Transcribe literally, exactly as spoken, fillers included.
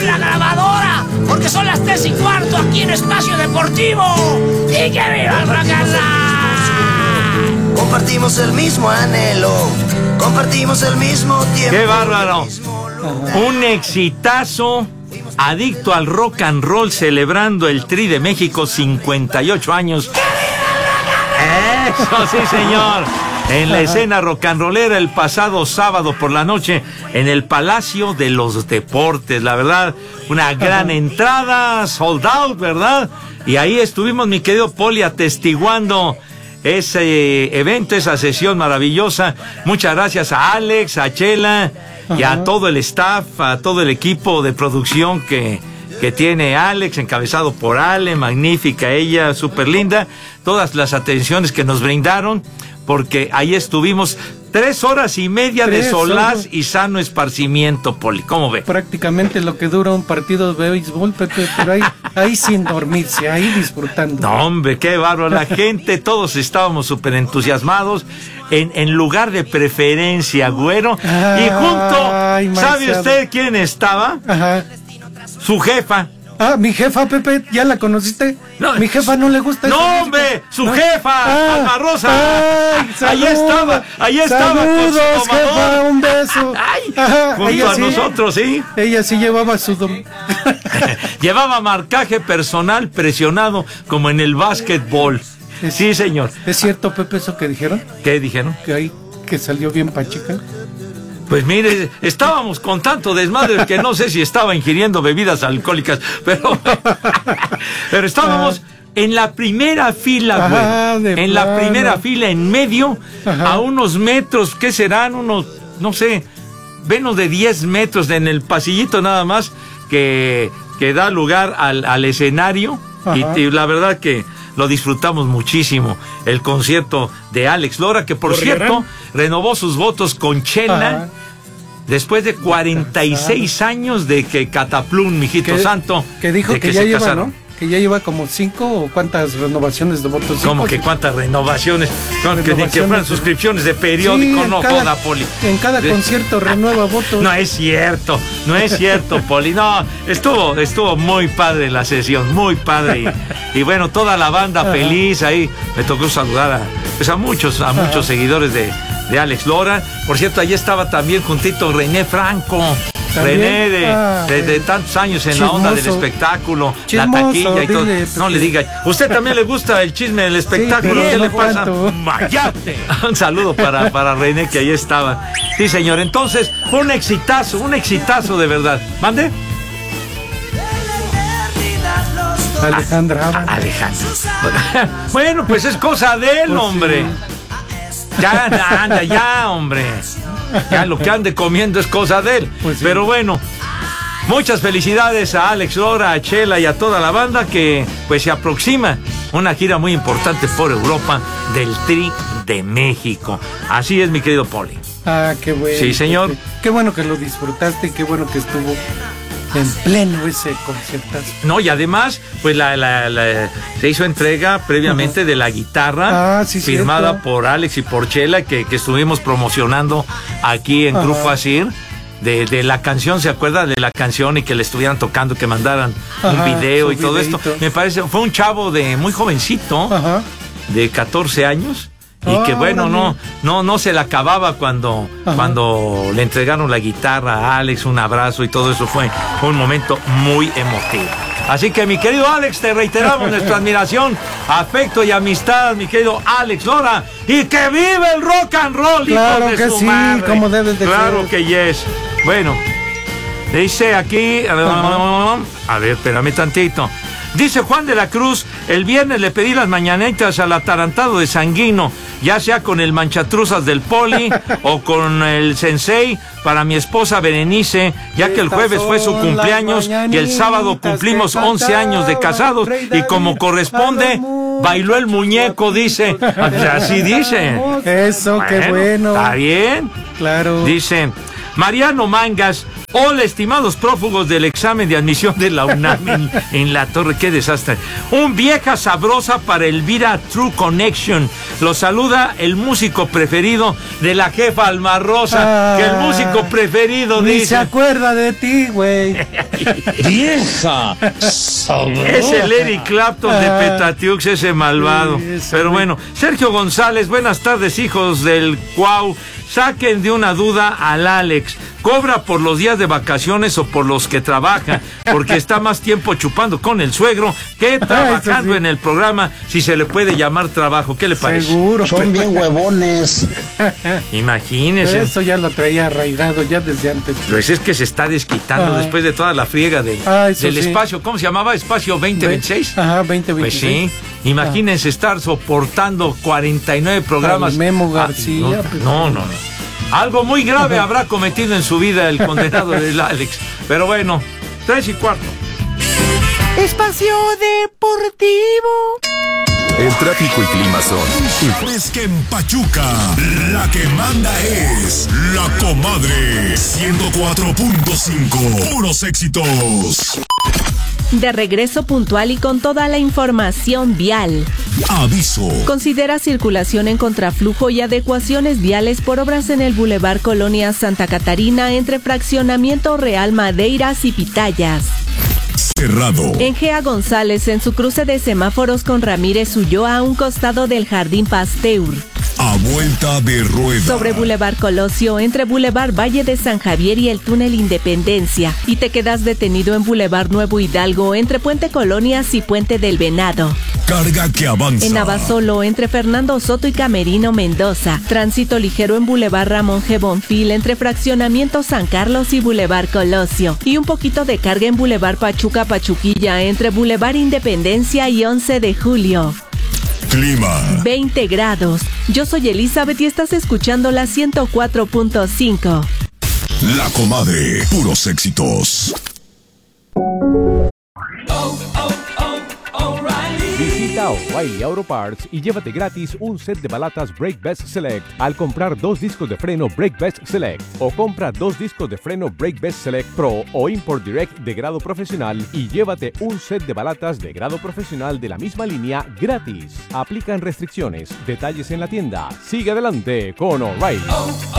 con la grabadora, porque son las tres y cuarto aquí en Espacio Deportivo. ¡Y que viva el rock and roll! Compartimos el mismo anhelo, compartimos el mismo tiempo. ¡Qué bárbaro! Un exitazo. Adicto al rock and roll, celebrando el Tri de México, cincuenta y ocho años. Eso sí, señor. En la escena rock and rollera el pasado sábado por la noche en el Palacio de los Deportes. La verdad, una gran entrada, sold out, ¿verdad? Y ahí estuvimos, mi querido Poli, atestiguando ese evento, esa sesión maravillosa. Muchas gracias a Alex, a Chela y a todo el staff, a todo el equipo de producción que, que tiene Alex, encabezado por Ale, magnífica ella, súper linda. Todas las atenciones que nos brindaron, porque ahí estuvimos tres horas y media de solaz horas. Y sano esparcimiento, Poli. ¿Cómo ve? Prácticamente lo que dura un partido de béisbol, Pepe, pero ahí, ahí sin dormirse, ahí disfrutando. No, hombre, qué bárbaro. La gente, todos estábamos súper entusiasmados. En, en lugar de preferencia, güero. Ay, y junto, ay, ¿sabe usted quién estaba? Ajá. Su jefa. Ah, mi jefa, Pepe, ¿ya la conociste? No, mi jefa no le gusta. No, hombre, su no. jefa, ah, Alma Rosa. Ay, ahí estaba, ahí estaba. Saludos, jefa, un beso. Ay, Ajá, junto a sí, nosotros, sí. Ella sí llevaba su... Dom... llevaba marcaje personal presionado como en el básquetbol. Es, sí, señor. ¿Es cierto, Pepe, eso que dijeron? ¿Qué dijeron? Que ahí, que salió bien pachica. Pues mire, estábamos con tanto desmadre que no sé si estaba ingiriendo bebidas alcohólicas, pero, pero estábamos ah. en la primera fila, güey. Ah, en plano. La primera fila, en medio, Ajá. a unos metros, ¿qué serán? Unos, no sé, menos de diez metros en el pasillito nada más que, que da lugar al, al escenario. Y, y la verdad que lo disfrutamos muchísimo, el concierto de Alex Lora, que por, por cierto renovó sus votos con Chela. Ajá. Después de cuarenta y seis años de que Cataplum, mijito que, santo, que dijo de que, que ya se lleva, casaron. ¿no? Que ya lleva como cinco o cuántas renovaciones de votos. ¿Cómo que cuántas renovaciones? No, que ni que fueran suscripciones de periódico, sí, no cada, joda, Poli. En cada concierto renueva votos. No es cierto, no es cierto, Poli. No, estuvo, estuvo muy padre la sesión, muy padre. Y, y bueno, toda la banda Ajá. feliz ahí. Me tocó saludar a, pues a muchos, a muchos Ajá. seguidores de, de Alex Lora. Por cierto, allí estaba también juntito René Franco. ¿También? René, de, ah, de, de tantos años en chismoso. La onda del espectáculo, Chismoso, la taquilla y todo. Dile, no le diga. ¿Usted también le gusta el chisme del espectáculo? Sí, ¿Qué no le pasa? ¡Mayate! Un saludo para, para René, que ahí estaba. Sí, señor. Entonces, fue un exitazo, un exitazo de verdad. ¿Mande? Alejandra. A, Alejandra. Bueno, pues es cosa de él, pues hombre. Sí. Ya, anda, ya, hombre. Ya lo que ande comiendo es cosa de él. Pues sí. Pero bueno, muchas felicidades a Alex Lora, a Chela y a toda la banda, que pues se aproxima una gira muy importante por Europa del Tri de México. Así es, mi querido Poli. Ah, qué bueno. Sí, señor. Qué, qué bueno que lo disfrutaste y qué bueno que estuvo en pleno ese conciertazo. No, y además, pues la, la, la se hizo entrega previamente uh-huh. de la guitarra ah, sí, firmada cierto. por Alex y por Chela, que, que estuvimos promocionando aquí en uh-huh. Grupo Asir. De, de la canción, ¿se acuerda de la canción? Y que le estuvieran tocando, que mandaran Ajá, un video y todo videito. Esto. Me parece, fue un chavo de muy jovencito, Ajá. de catorce años. Y ah, que bueno, no, no, no se la acababa cuando, cuando le entregaron la guitarra a Alex, un abrazo y todo eso. Fue un momento muy emotivo. Así que, mi querido Alex, te reiteramos nuestra admiración, afecto y amistad, mi querido Alex Lora, y que vive el rock and roll. Claro de que su sí, madre. Como debes de Claro ser. que yes. Bueno, dice aquí, a ver, a ver, espérame tantito. Dice Juan de la Cruz, el viernes le pedí las mañanitas al atarantado de Sanguino, ya sea con el manchatruzas del Poli o con el Sensei, para mi esposa Berenice, ya que el jueves fue su cumpleaños y el sábado cumplimos once años de casados y como corresponde, bailó el muñeco, dice. Así dice. Eso, bueno, qué bueno. Está bien. Claro. Dice Mariano Mangas, Hola, estimados prófugos del examen de admisión de la UNAM en, en la Torre. ¡Qué desastre! Un vieja sabrosa para Elvira True Connection. Lo saluda el músico preferido de la jefa Alma Rosa. Ah, que el músico preferido ni dice... se acuerda de ti, güey. ¡Vieja sabrosa! Es el Eric Clapton de Petatiux, ese malvado. Sí, ese Pero bueno, Sergio González, buenas tardes, hijos del Cuau. Saquen de una duda al Alex. ¿Cobra por los días de vacaciones o por los que trabaja? Porque está más tiempo chupando con el suegro que trabajando sí. en el programa, si se le puede llamar trabajo. ¿Qué le parece? Seguro. Son bien huevones. Imagínese. Eso ya lo traía arraigado ya desde antes. Pues es que se está desquitando ah. después de toda la friega de, ah, del sí. espacio. ¿Cómo se llamaba? ¿Espacio veinte veintiséis? Ajá, veinte veintiséis. Pues sí. Imagínense ah. estar soportando cuarenta y nueve programas. Al Memo García. Ah, no, pues, no, no, no. Algo muy grave habrá cometido en su vida el condenado del Alex. Pero bueno, tres y cuarto. Espacio Deportivo. El tráfico y clima son... Fresca en Pachuca, la que manda es La Comadre. ciento cuatro punto cinco, puros éxitos. De regreso puntual y con toda la información vial. Aviso. Considera circulación en contraflujo y adecuaciones viales por obras en el Boulevard Colonia Santa Catarina entre Fraccionamiento Real Madeiras y Pitayas. Cerrado. En Gea González, en su cruce de semáforos con Ramírez Ulloa a un costado del Jardín Pasteur. A vuelta de rueda. Sobre Boulevard Colosio, entre Boulevard Valle de San Javier y el Túnel Independencia. Y te quedas detenido en Boulevard Nuevo Hidalgo, entre Puente Colonias y Puente del Venado. Carga que avanza. En Abasolo, entre Fernando Soto y Camerino Mendoza. Tránsito ligero en Boulevard Ramón G. Bonfil, entre Fraccionamiento San Carlos y Boulevard Colosio. Y un poquito de carga en Boulevard Pachuca Pachuquilla, entre Boulevard Independencia y once de julio. Clima. veinte grados. Yo soy Elizabeth y estás escuchando la ciento cuatro punto cinco. La Comadre, puros éxitos. Visita O'Reilly Auto Parts y llévate gratis un set de balatas Brake Best Select al comprar dos discos de freno Brake Best Select, o compra dos discos de freno Brake Best Select Pro o Import Direct de grado profesional y llévate un set de balatas de grado profesional de la misma línea gratis. Aplican restricciones. Detalles en la tienda. Sigue adelante con O'Reilly. Oh, oh.